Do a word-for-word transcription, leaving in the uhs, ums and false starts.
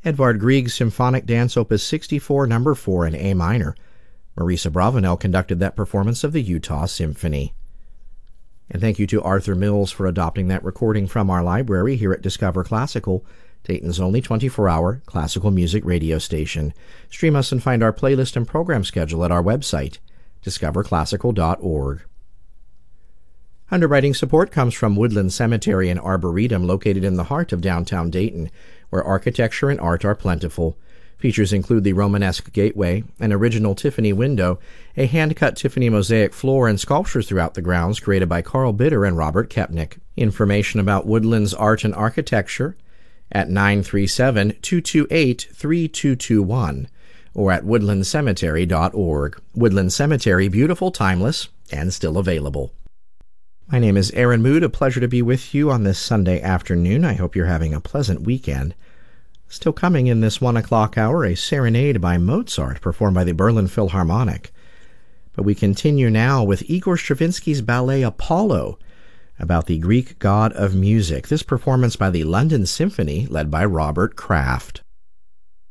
Edvard Grieg's Symphonic Dance Opus sixty-four, number four in A minor. Marisa Bravanel conducted that performance of the Utah Symphony. And thank you to Arthur Mills for adopting that recording from our library here at Discover Classical, Dayton's only twenty-four hour classical music radio station. Stream us and find our playlist and program schedule at our website, discover classical dot org. Underwriting support comes from Woodland Cemetery and Arboretum, located in the heart of downtown Dayton, where architecture and art are plentiful. Features include the Romanesque gateway, an original Tiffany window, a hand-cut Tiffany mosaic floor, and sculptures throughout the grounds created by Carl Bitter and Robert Kepnick. Information about Woodland's art and architecture at nine three seven, two two eight, three two two one or at woodland cemetery dot org. Woodland Cemetery, beautiful, timeless, and still available. My name is Aaron Mood. A pleasure to be with you on this Sunday afternoon. I hope you're having a pleasant weekend. Still coming in this one o'clock hour, a serenade by Mozart performed by the Berlin Philharmonic. But we continue now with Igor Stravinsky's ballet Apollo, about the Greek god of music. This performance by the London Symphony, led by Robert Kraft.